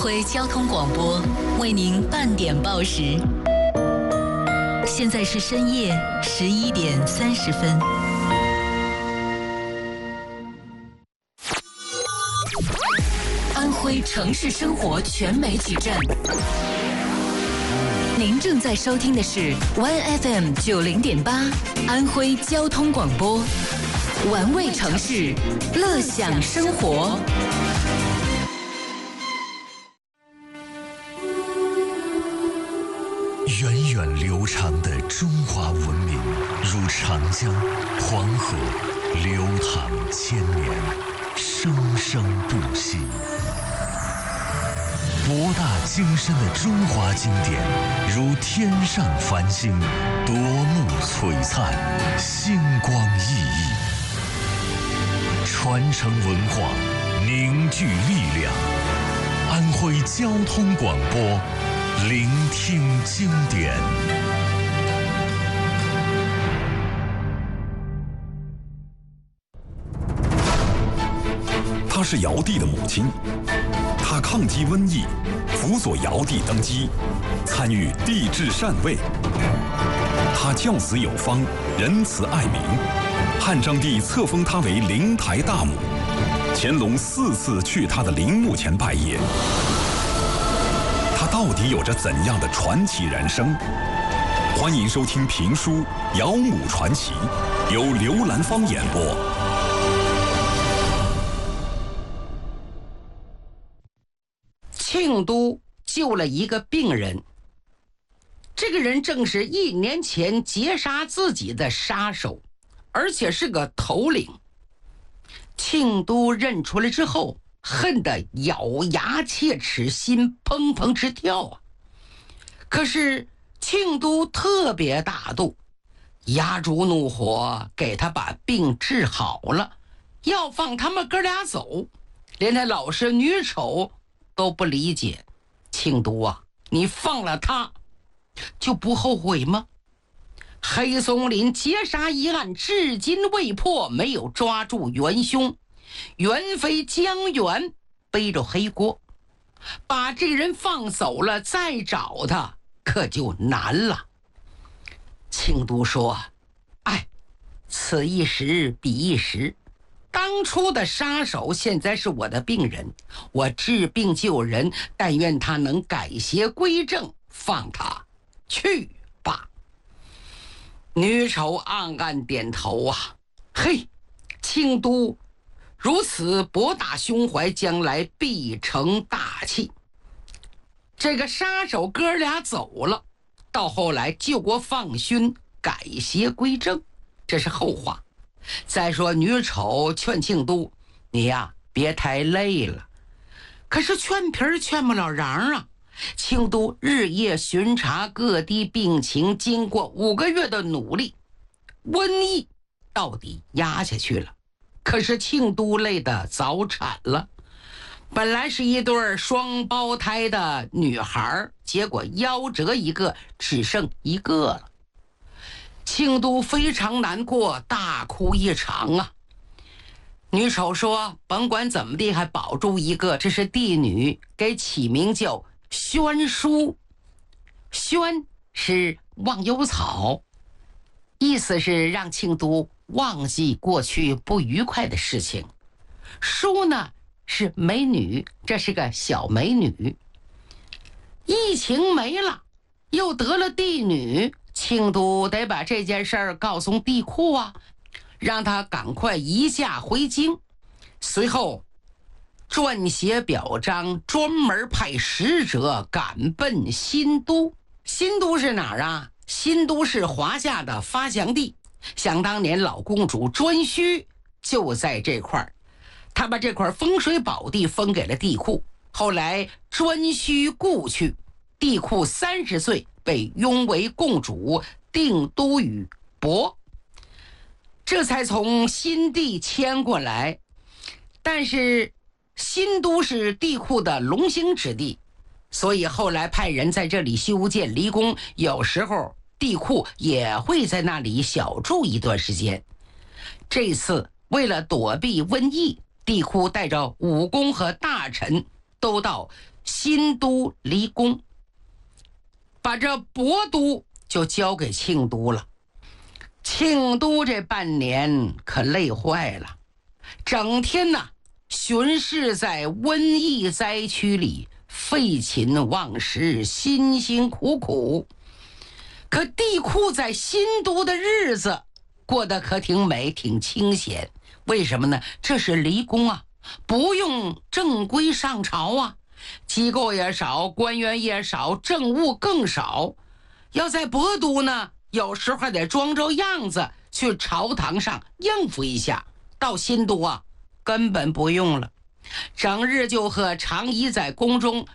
回交通广播为您半点报时。现在是深夜11点30分。安徽城市生活全媒体站，您正在收听的是 OneFM 90.8安徽交通广播，玩味城市，乐享生活。 源远流长的中华文明，如长江、黄河，流淌千年，生生不息。博大精深的中华经典，如天上繁星，夺目璀璨，星光熠熠。传承文化，凝聚力量。安徽交通广播，聆听经典。 她是尧帝的母亲，她抗击瘟疫，辅佐尧帝登基，参与帝制禅位。她教子有方，仁慈爱民，汉章帝册封她为灵台大母，乾隆4次去她的陵墓前拜谒。她到底有着怎样的传奇人生？欢迎收听评书《尧母传奇》，由刘兰芳演播。 庆都救了一个病人，这个人正是1年前劫杀自己的杀手，而且是个头领。庆都认出来之后，恨得咬牙切齿，心砰砰直跳啊！可是庆都特别大度，压住怒火，给他把病治好了，要放他们哥俩走。连他老师女丑都不理解，庆都啊，你放了他就不后悔吗？黑松林劫杀一案至今未破，没有抓住元凶，元妃江源背着黑锅，把这个人放走了，再找他可就难了。庆都说，哎，此一时彼一时，当初的杀手现在是我的病人，我治病救人，但愿他能改邪归正，放他去吧。女丑暗暗点头啊，嘿，庆都如此博大胸怀，将来必成大器。这个杀手哥俩走了，到后来救国放勋，改邪归正，这是后话。再说女丑劝庆都，你呀别太累了。可是劝皮儿劝不了瓤啊。庆都日夜巡查各地病情，经过5个月的努力，瘟疫到底压下去了。可是庆都累得早产了，本来是一对双胞胎的女孩，结果夭折一个，只剩一个了。庆都非常难过，大哭一场啊。女丑说，甭管怎么地还保住一个，这是帝女，给起名叫宣书。宣是忘忧草，意思是让庆都忘记过去不愉快的事情。书呢是美女，这是个小美女。疫情没了，又得了帝女，庆都得把这件事儿告诉帝库啊，让他赶快移驾回京。随后撰写表彰，专门派使者赶奔新都。新都是哪儿啊？新都是华夏的发祥地，想当年老公主颛顼就在这块儿，他把这块风水宝地分给了帝库。后来颛顼故去，帝库30岁被拥为共主，定都于亳，这才从新地迁过来。但是新都是帝库的龙兴之地，所以后来派人在这里修建离宫，有时候帝库也会在那里小住一段时间。这次为了躲避瘟疫，帝库带着武功和大臣都到新都离宫，把这博都就交给庆都了。庆都这半年可累坏了，整天呢巡视在瘟疫灾区里，废寝忘食，辛辛苦苦。可帝喾在新都的日子过得可挺美，挺清闲。为什么呢？这是离宫啊，不用正规上朝啊，机构也少，官员也少，政务更少。要在博都呢，有时候还得装着样子去朝堂上应付一下。到新都啊，根本不用了，整日就和常仪在宫中